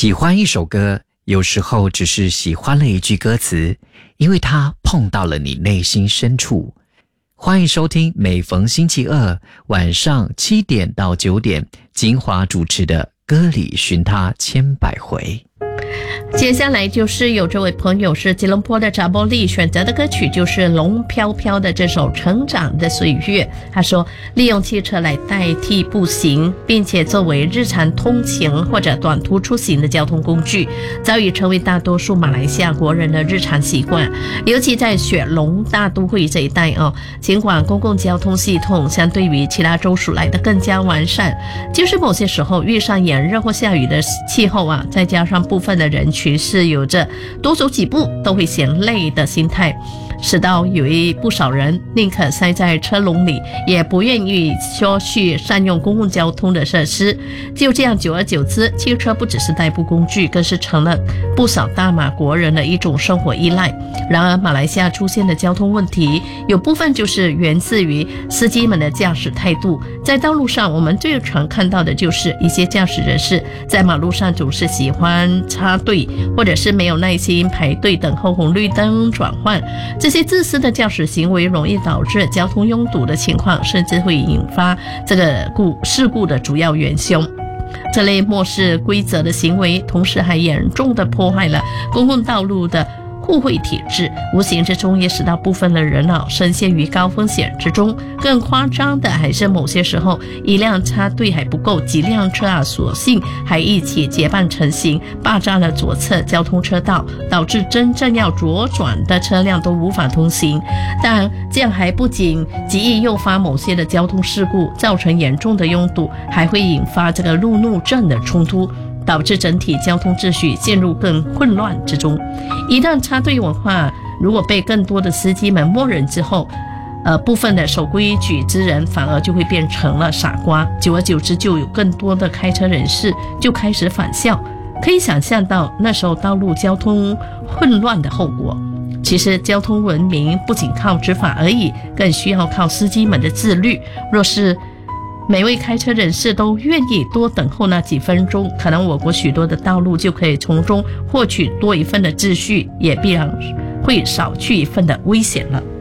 喜欢一首歌，有时候只是喜欢了一句歌词，因为它碰到了你内心深处。欢迎收听每逢星期二晚上7点到9点，金华主持的《歌里寻他千百回》。 接下来就是有这位朋友是吉隆坡的查波利选择的歌曲，就是龙飘飘的这首《成长的岁月》。他说利用汽车来代替步行，并且作为日常通勤或者短途出行的交通工具，早已成为大多数马来西亚国人的日常习惯。尤其在雪隆大都会这一带尽管公共交通系统相对于其他州属来的更加完善，就是某些时候遇上炎热或下雨的气候再加上部分的人群是有着多走几步都会嫌累的心态，使到有不少人宁可塞在车笼里，也不愿意说去善用公共交通的设施。就这样久而久之，汽车不只是代步工具，更是成了不少大马国人的一种生活依赖。然而马来西亚出现的交通问题，有部分就是源自于司机们的驾驶态度。在道路上，我们最常看到的就是一些驾驶人士在马路上总是喜欢插队，或者是没有耐心排队等候红绿灯转换。这些自私的驾驶行为容易导致交通拥堵的情况，甚至会引发这个事故的主要元凶。这类漠视规则的行为，同时还严重地破坏了公共道路的互惠体制，无形之中也使到部分的人深陷于高风险之中。更夸张的还是某些时候一辆插队还不够，几辆车索性还一起结伴成行，霸占了左侧交通车道，导致真正要左转的车辆都无法通行。但这样还不仅极易诱发某些的交通事故，造成严重的拥堵，还会引发这个路怒症的冲突，导致整体交通秩序陷入更混乱之中。一旦插队文化如果被更多的司机们默认之后，部分的守规矩之人反而就会变成了傻瓜，久而久之就有更多的开车人士就开始返校。可以想象到那时候道路交通混乱的后果。其实交通文明不仅靠执法而已，更需要靠司机们的自律。若是每位开车人士都愿意多等候那几分钟，可能我国许多的道路就可以从中获取多一份的秩序，也必然会少去一份的危险了。